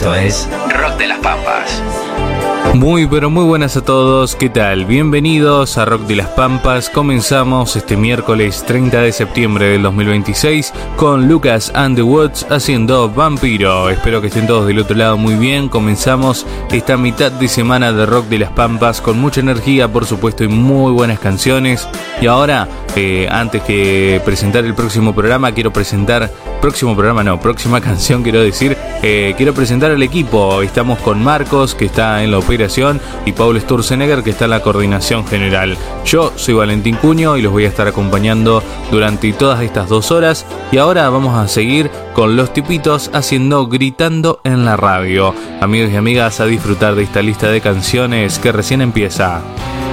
Esto es Rock de las Pampas. Muy pero muy buenas a todos, ¿qué tal? Bienvenidos a Rock de las Pampas. Comenzamos este miércoles 30 de septiembre del 2026 con Lucas and the Woods haciendo Vampiro. Espero que estén todos del otro lado muy bien. Comenzamos esta mitad de semana de Rock de las Pampas con mucha energía, por supuesto, y muy buenas canciones. Y ahora, antes que presentar el próximo programa, próxima canción quiero decir, quiero presentar al equipo. Estamos con Marcos, que está en la operación, y Paul Sturzenegger, que está en la coordinación general. Yo soy Valentín Cuño y los voy a estar acompañando durante todas estas 2 horas. Y ahora vamos a seguir con los tipitos haciendo Gritando en la Radio. Amigos y amigas, a disfrutar de esta lista de canciones que recién empieza.